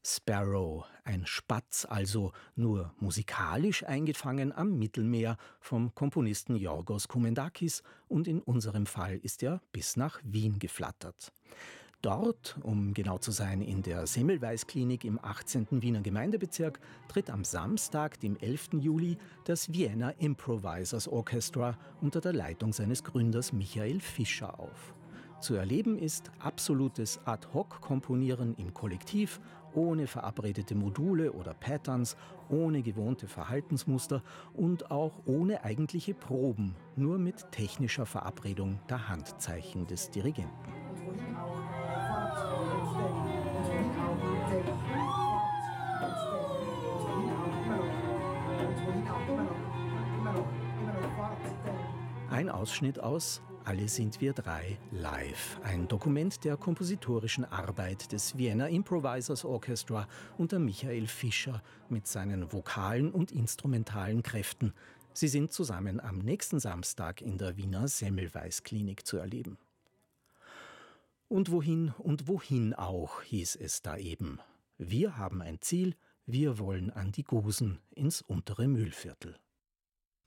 Sparrow, ein Spatz, also nur musikalisch eingefangen am Mittelmeer vom Komponisten Yorgos Koumendakis, und in unserem Fall ist er bis nach Wien geflattert. Dort, um genau zu sein, in der Semmelweis-Klinik im 18. Wiener Gemeindebezirk, tritt am Samstag, dem 11. Juli, das Vienna Improvisers Orchestra unter der Leitung seines Gründers Michael Fischer auf. Zu erleben ist absolutes Ad-hoc-Komponieren im Kollektiv, ohne verabredete Module oder Patterns, ohne gewohnte Verhaltensmuster und auch ohne eigentliche Proben, nur mit technischer Verabredung der Handzeichen des Dirigenten. Ein Ausschnitt aus Alle sind wir drei live, ein Dokument der kompositorischen Arbeit des Vienna Improvisers Orchestra unter Michael Fischer mit seinen vokalen und instrumentalen Kräften. Sie sind zusammen am nächsten Samstag in der Wiener Semmelweis-Klinik zu erleben. Und wohin auch, hieß es da eben. Wir haben ein Ziel, wir wollen an die Gusen ins untere Mühlviertel.